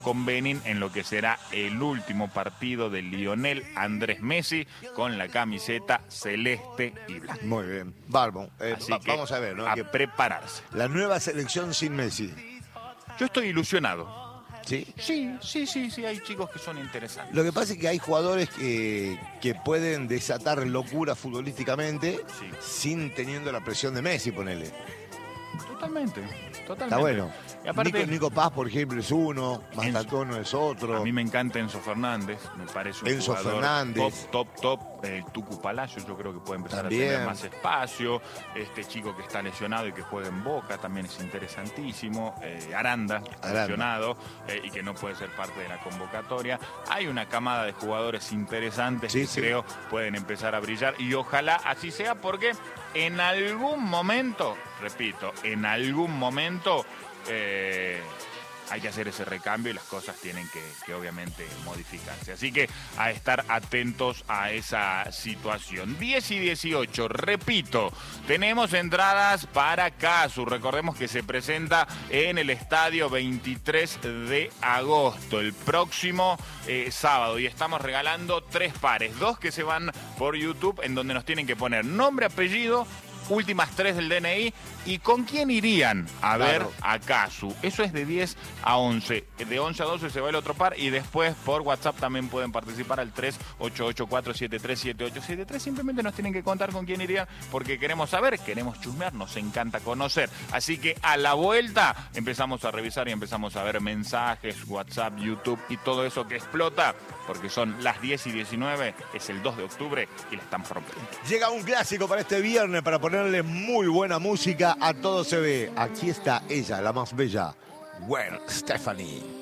con Benin en lo que será el último partido de Lionel Andrés Messi con la camiseta celeste y blanca. Muy bien, bárbaro. Así que vamos a ver, ¿no? A prepararse. La nueva selección sin Messi. Yo estoy ilusionado. ¿Sí? Sí, hay chicos que son interesantes. Lo que pasa es que hay jugadores que pueden desatar locura futbolísticamente sin teniendo la presión de Messi, ponele. Totalmente. Está bueno. Y aparte, Nico Paz, por ejemplo, es uno, Mastantuono es otro. A mí me encanta Enzo Fernández, me parece un jugador top. El Tucu Palacio yo creo que puede empezar también a tener más espacio. Este chico que está lesionado y que juega en Boca también es interesantísimo. Aranda, lesionado y que no puede ser parte de la convocatoria. Hay una camada de jugadores interesantes que creo pueden empezar a brillar y ojalá así sea porque en algún momento, repito, hay que hacer ese recambio y las cosas tienen que obviamente modificarse. Así que a estar atentos a esa situación. 10 y 18, repito, tenemos entradas para Casu. Recordemos que se presenta en el estadio 23 de agosto, el próximo sábado. Y estamos regalando 3 pares, 2 que se van por YouTube, en donde nos tienen que poner nombre, apellido, últimas 3 del DNI y con quién irían a ver a Casu. Eso es de 10 a 11. De 11 a 12 se va el otro par y después por WhatsApp también pueden participar al 3884737873. Simplemente nos tienen que contar con quién irían porque queremos saber, queremos chusmear, nos encanta conocer. Así que a la vuelta empezamos a revisar y empezamos a ver mensajes, WhatsApp, YouTube y todo eso que explota porque son las 10 y 19, es el 2 de octubre y la estamos rompiendo. Llega un clásico para este viernes para ponerle muy buena música a Todo se ve. Aquí está ella, la más bella, Gwen Stefani.